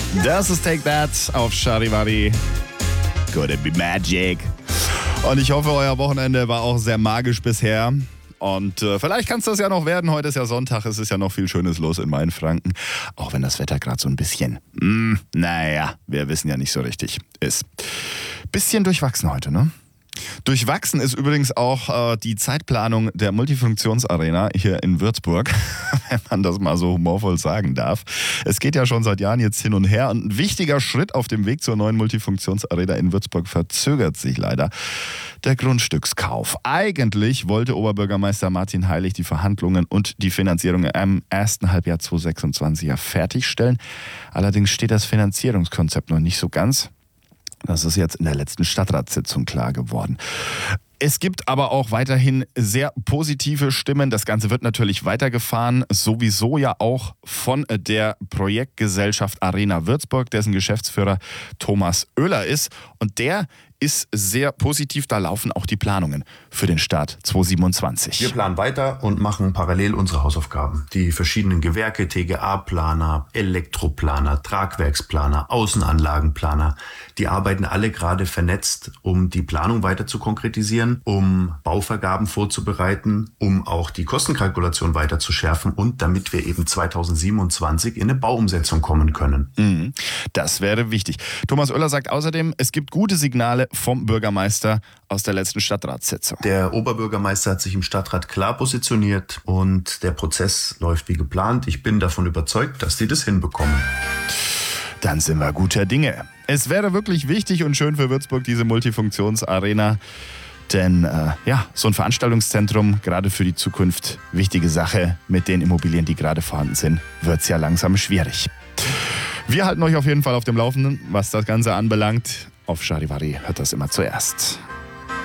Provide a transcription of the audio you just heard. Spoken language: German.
Das ist Take That auf Charivari. Could it be magic? Und ich hoffe, euer Wochenende war auch sehr magisch bisher. Und vielleicht kann es das ja noch werden. Heute ist ja Sonntag, es ist ja noch viel Schönes los in Mainfranken. Auch wenn das Wetter gerade so ein bisschen, naja, wir wissen ja nicht so richtig ist. Bisschen durchwachsen heute, ne? Durchwachsen ist übrigens auch die Zeitplanung der Multifunktionsarena hier in Würzburg, wenn man das mal so humorvoll sagen darf. Es geht ja schon seit Jahren jetzt hin und her und ein wichtiger Schritt auf dem Weg zur neuen Multifunktionsarena in Würzburg verzögert sich leider. Der Grundstückskauf. Eigentlich wollte Oberbürgermeister Martin Heilig die Verhandlungen und die Finanzierung im ersten Halbjahr 2026 ja fertigstellen. Allerdings steht das Finanzierungskonzept noch nicht so ganz. Das ist jetzt in der letzten Stadtratssitzung klar geworden. Es gibt aber auch weiterhin sehr positive Stimmen. Das Ganze wird natürlich weitergefahren, sowieso ja auch von der Projektgesellschaft Arena Würzburg, dessen Geschäftsführer Thomas Oehler ist. Und der ist sehr positiv, da laufen auch die Planungen für den Start 2027. Wir planen weiter und machen parallel unsere Hausaufgaben. Die verschiedenen Gewerke, TGA-Planer, Elektroplaner, Tragwerksplaner, Außenanlagenplaner, die arbeiten alle gerade vernetzt, um die Planung weiter zu konkretisieren, um Bauvergaben vorzubereiten, um auch die Kostenkalkulation weiter zu schärfen und damit wir eben 2027 in eine Bauumsetzung kommen können. Das wäre wichtig. Thomas Oehler sagt außerdem, es gibt gute Signale vom Bürgermeister aus der letzten Stadtratssitzung. Der Oberbürgermeister hat sich im Stadtrat klar positioniert und der Prozess läuft wie geplant. Ich bin davon überzeugt, dass die das hinbekommen. Dann sind wir guter Dinge. Es wäre wirklich wichtig und schön für Würzburg, diese Multifunktionsarena. Denn so ein Veranstaltungszentrum, gerade für die Zukunft, wichtige Sache. Mit den Immobilien, die gerade vorhanden sind, wird es ja langsam schwierig. Wir halten euch auf jeden Fall auf dem Laufenden, was das Ganze anbelangt. Auf Charivari hört das immer zuerst.